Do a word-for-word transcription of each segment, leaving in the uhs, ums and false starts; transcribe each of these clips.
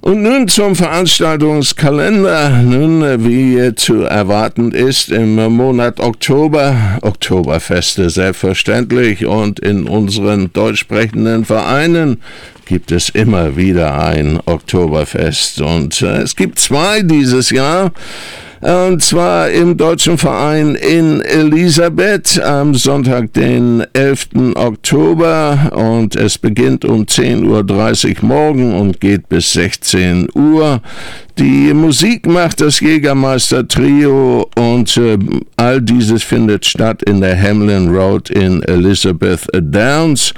Und nun zum Veranstaltungskalender. Nun, wie zu erwarten ist, im Monat Oktober, Oktoberfeste selbstverständlich, und in unseren deutschsprechenden Vereinen gibt es immer wieder ein Oktoberfest. Und äh, es gibt zwei dieses Jahr. Und zwar im Deutschen Verein in Elisabeth am Sonntag, den elften Oktober. Und es beginnt um zehn Uhr dreißig morgen und geht bis sechzehn Uhr. Die Musik macht das Jägermeister Trio und äh, all dieses findet statt in der Hamlin Road in Elizabeth Downs.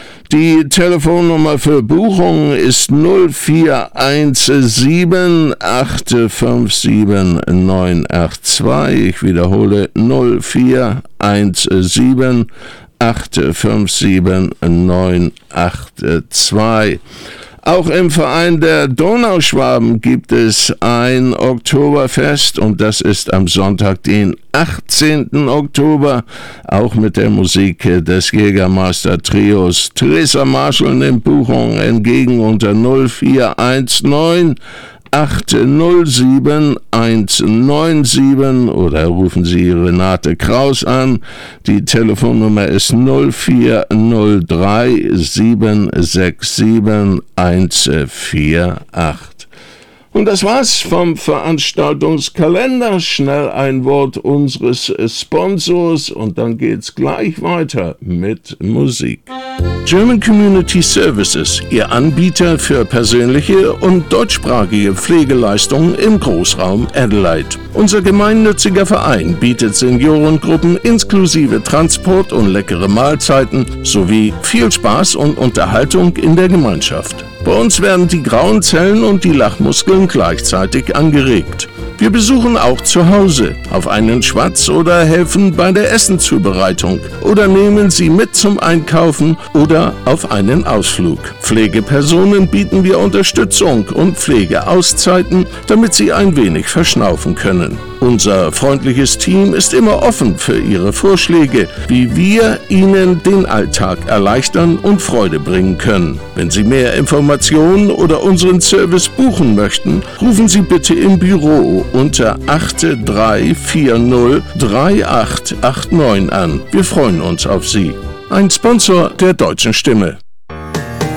Die Telefonnummer für Buchungen ist null vier eins sieben acht fünf sieben neun acht zwei. Ich wiederhole null vier eins sieben acht fünf sieben neun acht zwei. Auch im Verein der Donauschwaben gibt es ein Oktoberfest und das ist am Sonntag, den achtzehnten Oktober, auch mit der Musik des Jägermeister-Trios. Theresa Marschall nimmt Buchung entgegen unter null vier eins neun acht null sieben eins neun sieben oder rufen Sie Renate Kraus an. Die Telefonnummer ist null vier null drei sieben sechs sieben eins vier acht. Und das war's vom Veranstaltungskalender. Schnell ein Wort unseres Sponsors und dann geht's gleich weiter mit Musik. German Community Services, Ihr Anbieter für persönliche und deutschsprachige Pflegeleistungen im Großraum Adelaide. Unser gemeinnütziger Verein bietet Seniorengruppen inklusive Transport und leckere Mahlzeiten sowie viel Spaß und Unterhaltung in der Gemeinschaft. Bei uns werden die grauen Zellen und die Lachmuskeln gleichzeitig angeregt. Wir besuchen auch zu Hause auf einen Schwatz oder helfen bei der Essenzubereitung oder nehmen Sie mit zum Einkaufen oder auf einen Ausflug. Pflegepersonen bieten wir Unterstützung und Pflegeauszeiten, damit sie ein wenig verschnaufen können. Unser freundliches Team ist immer offen für Ihre Vorschläge, wie wir Ihnen den Alltag erleichtern und Freude bringen können. Wenn Sie mehr Informationen oder unseren Service buchen möchten, rufen Sie bitte im Büro unter acht drei vier null drei acht acht neun an. Wir freuen uns auf Sie. Ein Sponsor der Deutschen Stimme.